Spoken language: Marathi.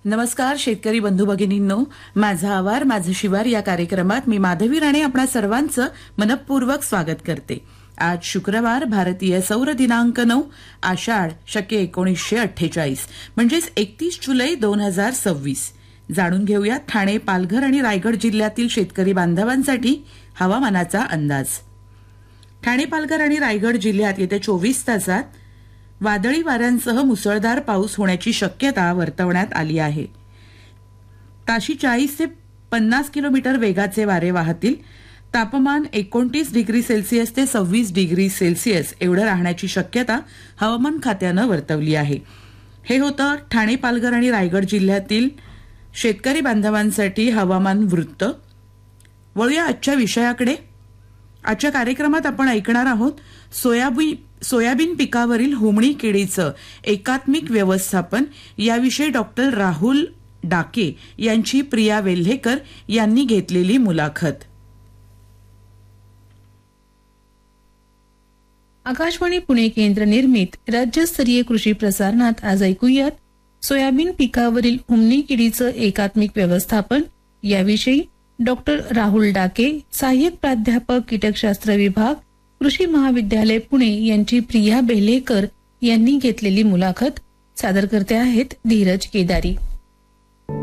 नमस्कार शेतकरी बंधू भगिनींनो, माझा आवार माझं शिवार या कार्यक्रमात मी माधवी राणे आपणा सर्वांचं मनपूर्वक स्वागत करते. आज शुक्रवार, भारतीय सौर दिनांक 9 आषाढ शके 1948 म्हणजेच 31 जुलै 2026. जाणून घेऊया ठाणे, पालघर आणि रायगड जिल्ह्यातील शेतकरी बांधवांसाठी हवामानाचा अंदाज. ठाणे, पालघर आणि रायगड जिल्ह्यात येत्या 24 तासात वादळी वाऱ्यांसह मुसळधार पाऊस होण्याची शक्यता वर्तवण्यात आली आहे. ताशी 40 ते 50 किलोमीटर वेगाचे वारे वाहतील. तापमान 29 डिग्री सेल्सिअस ते 26 डिग्री सेल्सिअस एवढं राहण्याची शक्यता हवामान खात्यानं वर्तवली आहे. हे होतं ठाणे, पालघर आणि रायगड जिल्ह्यातील शेतकरी बांधवांसाठी हवामान वृत्त. वळूया आजच्या विषयाकडे. आजच्या कार्यक्रमात आपण ऐकणार आहोत सोयाबीन पिकावरील हुमणी किडीचं एकात्मिक व्यवस्थापन याविषयी डॉक्टर राहुल डाके यांची प्रिया वेल्हेकर यांनी घेतलेली मुलाखत. आकाशवाणी पुणे केंद्र निर्मित राज्यस्तरीय कृषी प्रसारणात आज ऐकूयात सोयाबीन पिकावरील हुमणी किडीचं एकात्मिक व्यवस्थापन याविषयी डॉक्टर राहुल डाके, सहाय्यक प्राध्यापक कीटकशास्त्र विभाग, कृषी महाविद्यालय पुणे यांची प्रिया बेल्हेकर यांनी घेतलेली मुलाखत. सादर करते आहेत धीरज केदारी.